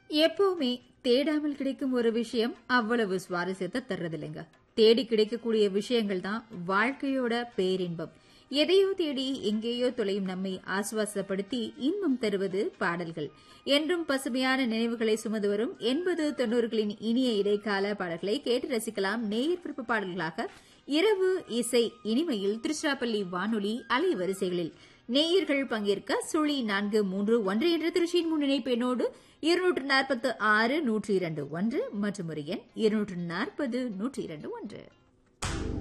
எப்பவுமே தேடாமல் கிடைக்கும் ஒரு விஷயம் அவ்வளவு சுவாரஸ்யத்தை தர்றதில்லைங்க. தேடி கிடைக்கக்கூடிய விஷயங்கள் தான் வாழ்க்கையோட பேரின்பம். எதையோ தேடி எங்கேயோ தொலையும் நம்மை ஆசுவாசப்படுத்தி இன்பம் தருவது பாடல்கள். என்றும் பசுமையான நினைவுகளை சுமந்து வரும் 80, 90களின் இனிய இடைக்கால பாடல்களை கேட்டு ரசிக்கலாம். நேயர் விருப்ப பாடல்களாக இரவு இசை இனிமையில் திருச்சிராப்பள்ளி வானொலி அலைவரிசைகளில் நேயர்கள் பங்கேற்க 0431 என்ற திருச்சியின் முன்னிணைப்பு எண்ணோடு 246 102 1 மற்றும் ஒரு எண் 240 102 1.